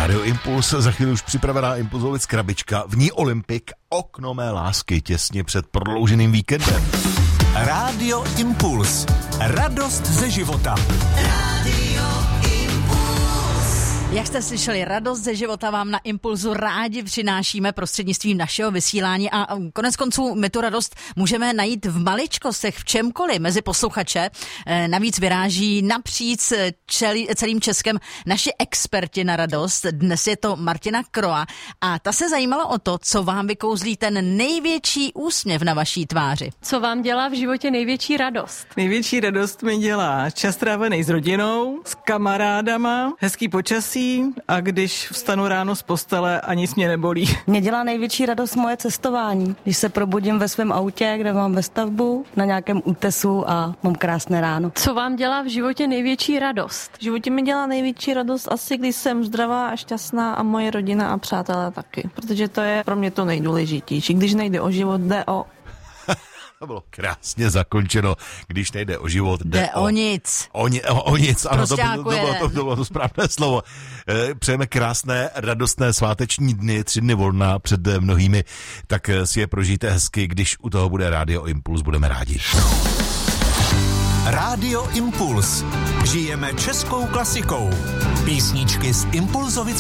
Radio Impuls, za chvíli už připravená Impulzovic krabička, v ní Olympik, okno mé lásky, těsně před prodlouženým víkendem. Radio Impuls. Radost ze života. Radio Jak jste slyšeli, radost ze života vám na Impulzu rádi přinášíme prostřednictvím našeho vysílání a konec konců my tu radost můžeme najít v maličkostech, v čemkoliv mezi posluchače. Navíc vyráží napříč celým Českem naši experti na radost. Dnes je to Martina Kroa a ta se zajímala o to, co vám vykouzlí ten největší úsměv na vaší tváři. Co vám dělá v životě největší radost? Největší radost mi dělá čas strávený s rodinou, s kamarádama, hezký počasí a když vstanu ráno z postele a nic mě nebolí. Mě dělá největší radost moje cestování. Když se probudím ve svém autě, kde mám vestavbu, na nějakém útesu a mám krásné ráno. Co vám dělá v životě největší radost? V životě mi dělá největší radost asi, když jsem zdravá a šťastná a moje rodina a přátelé taky. Protože to je pro mě to nejdůležitější. Když nejde o život, jde o... To bylo krásně zakončeno. Když nejde o život, jde o nic. O nic, ano, prostě to bylo to správné slovo. Přejeme krásné, radostné sváteční dny, 3 dny volna před mnohými, tak si je prožijte hezky, když u toho bude Radio Impuls, budeme rádi. Radio Impuls. Žijeme českou klasikou. Písničky z Impulzovic